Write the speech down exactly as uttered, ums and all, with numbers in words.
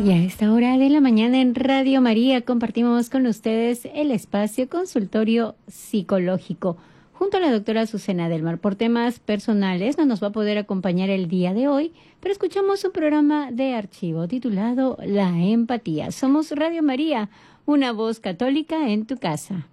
Y a esta hora de la mañana en Radio María compartimos con ustedes el espacio consultorio psicológico. Junto a la doctora Azucena del Mar, por temas personales no nos va a poder acompañar el día de hoy, pero escuchamos un programa de archivo titulado La Empatía. Somos Radio María, una voz católica en tu casa.